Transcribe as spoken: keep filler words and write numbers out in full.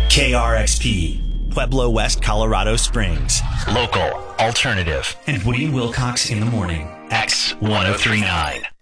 K R X P, Pueblo West, Colorado Springs. Local, alternative. And Woody and Wilcox in the morning. X ten thirty-nine.